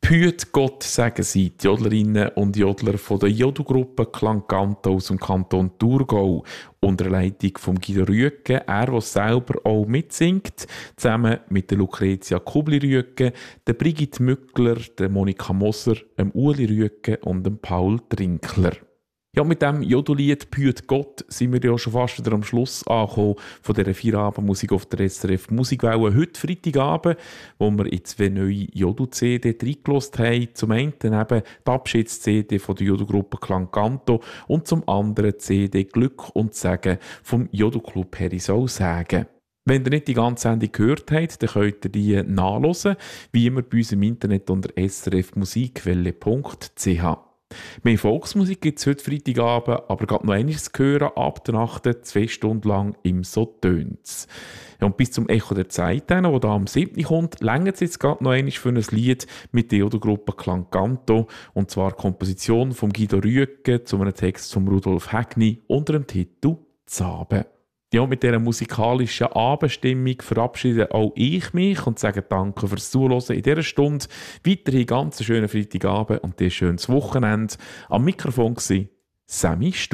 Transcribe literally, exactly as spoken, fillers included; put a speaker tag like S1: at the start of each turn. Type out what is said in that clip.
S1: Behüt Gott, sagen sie, die Jodlerinnen und Jodler von der Jodelgruppe Klangkanto aus dem Kanton Thurgau unter Leitung von Guido Rüeggen, er, der selber auch mitsingt, zusammen mit der Lucrezia Kubli-Rüeggen, der Brigitte Mückler, der Monika Moser, dem Ueli Rüeggen und dem Paul Trinkler. Ja, mit dem Jodellied «Behüt Gott» sind wir ja schon fast wieder am Schluss angekommen von dieser Feierabendmusik auf der S R F Musikwelle. Heute Freitagabend, wo wir in zwei neue Jodel-C D reingelassen haben. Zum einen eben die Abschieds-C D von der Jodelgruppe Klangkanto und zum anderen C D «Glück und Segen» vom Jodelclub Herisau Sägen. Wenn ihr nicht die ganze Sendung gehört habt, dann könnt ihr die nachhören, wie immer bei uns im Internet unter s r f musikwelle punkt c h. Mehr Volksmusik gibt es heute Freitagabend, aber gerade noch einiges zu hören, ab der Nacht, zwei Stunden lang im «So tönt's». Ja, und bis zum Echo der Zeit, das da am siebten kommt, längert es jetzt gerade noch einmal für ein Lied mit der Jodelgruppe Klangkanto, und zwar Komposition von Guido Rüeggen zu einem Text von Rudolf Hägni unter dem Titel «Zabe». Ja, mit dieser musikalischen Abendstimmung verabschiede auch ich mich und sage Danke fürs Zuhören in dieser Stunde. Weiterhin ganz schönen Freitagabend und ein schönes Wochenende. Am Mikrofon war Sammy Stu.